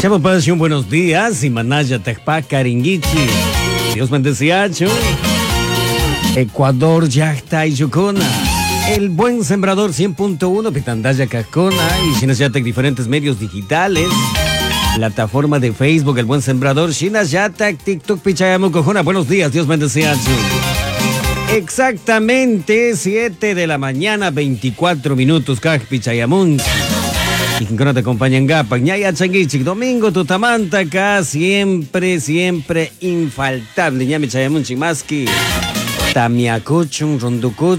Chavo Pasión, buenos días. Imanaya Tecpa Caringuichi. Dios bendeciacho. Ecuador Yacta y Yucona. El Buen Sembrador 100.1, Pitandaya Cascona y Shinayatek diferentes medios digitales. Plataforma de Facebook, El Buen Sembrador, Shinayatek, TikTok, Pichayamu Cojona. Buenos días, Dios bendeciacho. Exactamente 7 de la mañana, 24 minutos, Kaj Pichayamun. Y quien te acompaña en Gapak, Ñaya Changuichik, Domingo Tutamanta, acá siempre infaltable. Ñami Chayamun Chimaski, Tamiacuchun, Ronducuchun.